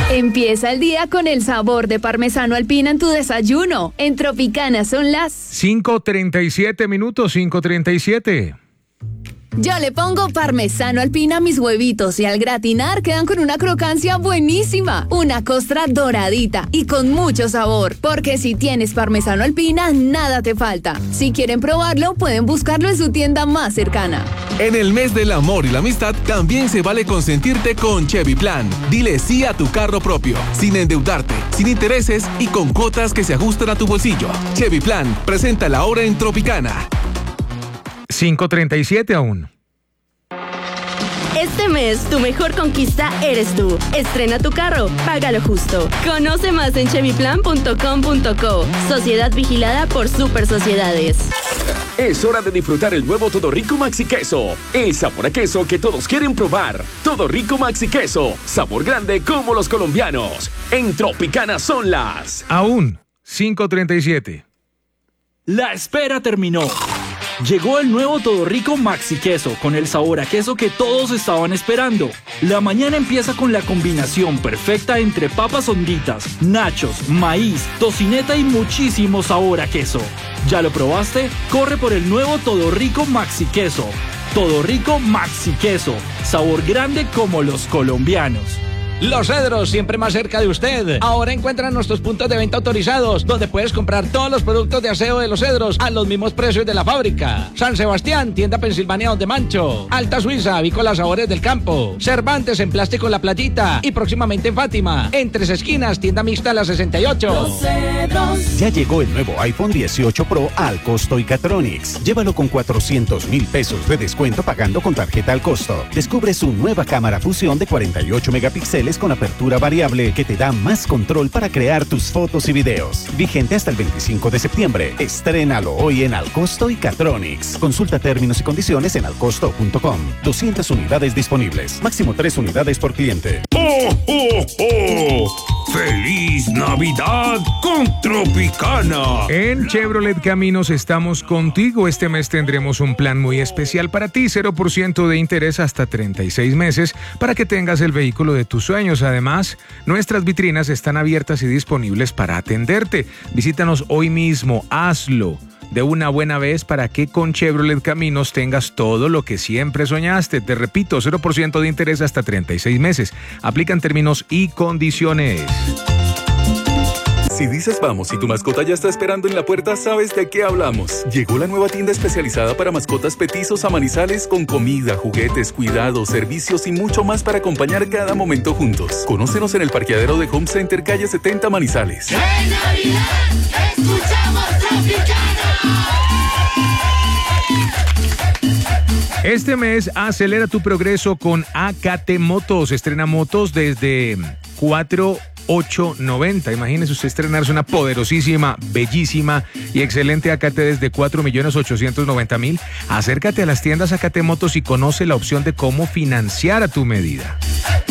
Empieza el día con el sabor de parmesano alpina en tu desayuno. En Tropicana son las 5:37 minutos, 5:37. Yo le pongo parmesano alpina a mis huevitos y al gratinar quedan con una crocancia buenísima. Una costra doradita y con mucho sabor. Porque si tienes parmesano alpina, nada te falta. Si quieren probarlo, pueden buscarlo en su tienda más cercana. En el mes del amor y la amistad, también se vale consentirte con Chevy Plan. Dile sí a tu carro propio, sin endeudarte, sin intereses y con cuotas que se ajustan a tu bolsillo. Chevy Plan, preséntala ahora en Tropicana. 5:37 aún. Este mes, tu mejor conquista eres tú. Estrena tu carro, págalo justo. Conoce más en chevyplan.com.co. Sociedad vigilada por Super Sociedades. Es hora de disfrutar el nuevo Todo Rico Maxi Queso. El sabor a queso que todos quieren probar. Todo Rico Maxi Queso. Sabor grande como los colombianos. En Tropicana son las... Aún. 5:37. La espera terminó. Llegó el nuevo Todo Rico Maxi Queso, con el sabor a queso que todos estaban esperando. La mañana empieza con la combinación perfecta entre papas honditas, nachos, maíz, tocineta y muchísimo sabor a queso. ¿Ya lo probaste? Corre por el nuevo Todo Rico Maxi Queso. Todo Rico Maxi Queso, sabor grande como los colombianos. Los Cedros, siempre más cerca de usted. Ahora encuentran nuestros puntos de venta autorizados, donde puedes comprar todos los productos de aseo de Los Cedros a los mismos precios de la fábrica. San Sebastián, tienda Pensilvania Donde Mancho. Alta Suiza, avícola Sabores del Campo. Cervantes, en plástico La Playita. Y próximamente en Fátima. En Tres Esquinas, tienda mixta La 68. Los Cedros. Ya llegó el nuevo iPhone 18 Pro al costo y Catronics. Llévalo con 400,000 pesos de descuento pagando con tarjeta al costo. Descubre su nueva cámara fusión de 48 megapíxeles con apertura variable que te da más control para crear tus fotos y videos. Vigente hasta el 25 de septiembre. Estrénalo hoy en Alcosto y Catronics. Consulta términos y condiciones en alcosto.com. 200 unidades disponibles. Máximo 3 unidades por cliente. ¡Oh, oh, oh! ¡Feliz Navidad con Tropicana! En Chevrolet Caminos estamos contigo. Este mes tendremos un plan muy especial para ti. 0% de interés hasta 36 meses para que tengas el vehículo de tus sueños. Además, nuestras vitrinas están abiertas y disponibles para atenderte. Visítanos hoy mismo. Hazlo de una buena vez para que con Chevrolet Caminos tengas todo lo que siempre soñaste. Te repito, 0% de interés hasta 36 meses. Aplican términos y condiciones. Si dices vamos y tu mascota ya está esperando en la puerta, sabes de qué hablamos. Llegó la nueva tienda especializada para mascotas petizos a Manizales con comida, juguetes, cuidados, servicios y mucho más para acompañar cada momento juntos. Conócenos en el parqueadero de Home Center, calle 70 Manizales. ¡En Navidad escuchamos Tropicana! Este mes acelera tu progreso con AKT Motos. Estrena motos desde 4,890. Imagínese usted estrenarse una poderosísima, bellísima y excelente AKT desde 4,890,000. Acércate a las tiendas AKT Motos y conoce la opción de cómo financiar a tu medida.